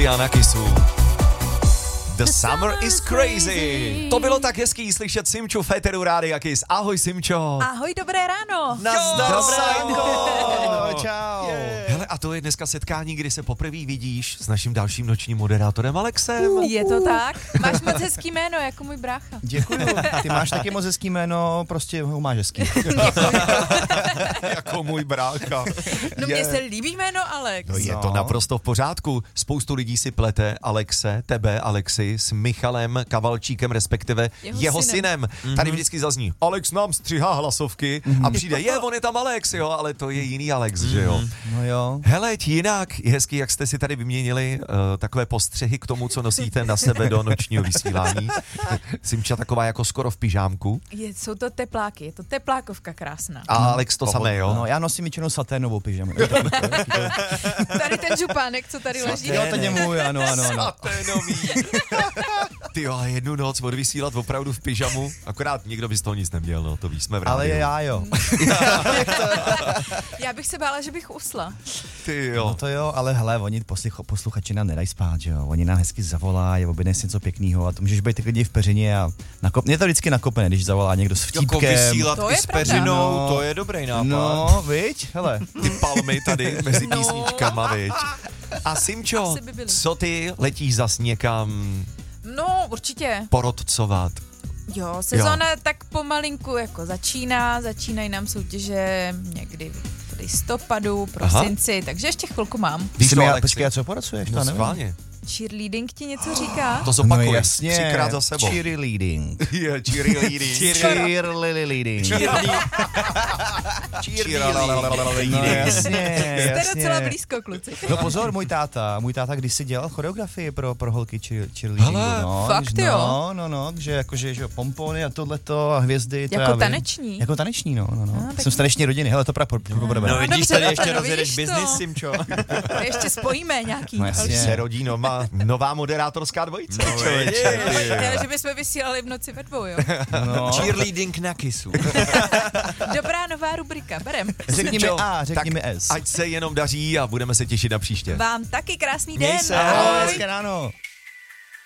Lucia na Kissu. The summer is crazy. To bylo tak hezký slyšet Simču v éteru Rádia Kiss. Ahoj Simčo. Ahoj, dobré ráno. Nazdar, Sajko. Čau. Hele, a to je dneska setkání, kdy se poprvé vidíš s naším dalším nočním moderátorem Alexem. Je to tak? Máš moc hezký jméno, jako můj brácha. Děkuju. Ty máš taky moc hezký jméno, prostě ho máš hezký. Jako můj brácha. No mně se líbí jméno Alex. No je to naprosto v pořádku. Spoustu lidí si plete Alexe, tebe Alexi, s Michalem Kavalčíkem, respektive jeho synem. Tady vždycky zazní, Alex nám střihá hlasovky a přijde, on je tam Alex, jo, ale to je jiný Alex, že jo. No jo. Hele, jinak je hezký, jak jste si tady vyměnili takové postřehy k tomu, co nosíte na sebe do nočního vysílání. Simča taková jako skoro v pyžámku. Jsou to tepláky, je to teplákovka krásná. A Alex to samé, jo? No, já nosím většinou saténovou pyžamu. Tady ten župánek, co tady leží. Jo, to je můj, ano. Saténový. Ty jo, ale jednu noc odvysílat opravdu v pyžamu, akorát nikdo by z toho nic neměl, no, to víš, jsme v rádiu. Ale já jo. Já bych se bála, že bych usla. Ty jo. No to jo, ale hele, oni posluchači nám nedají spát, že jo. Oni nám hezky zavolají, objednají si něco pěkného a to můžeš být klidně v peřině a mě to vždycky nakopne, když zavolá někdo s vtípkem. Jako vysílat To i je s pravda. peřinou, No. to je dobrý nápad. No, viď, hele. Ty palmy tady mezi písničkama, viď. A Simčo, Asi by byly. co ty letíš zas někam No, určitě. porotcovat? Jo, sezóna tak pomalinku jako začínají nám soutěže někdy v listopadu, prosinci, takže ještě chvilku mám. Víš to, Alexi? Počkej, a co poracuješ? No schválně. Cheerleading ti něco říká? To zopakuj, No jasně. 3krát za sebou. Cheerleading. Je, cheerleading. Cheerleading. No jasně, Jste docela blízko, kluci. No pozor, můj táta když si dělal choreografii pro holky cheerleadingu. Hele, No, fakt jo? No, že jakože že pompony a tohleto a hvězdy. to Jako já vím. taneční? Jako taneční, no. tak- Jsem z taneční rodiny, hele, to probereme. No vidíš, dobře, tady ještě no, rozjedeš vidíš to. biznis, Simčo. Ještě spojíme nějaký. No jasně. Se rodí nová moderátorská dvojice. No, člověče, ty jo. Ne, že bychom vysílali v noci ve dvou, jo? No. Cheerleading na Kissu. Dobrá nová rubrika, berem. Řekni mi Simčo, A, řekni tak mi S. Ať se jenom daří a budeme se těšit na příště. Vám taky krásný Měj den. se, Ahoj. hezké ráno.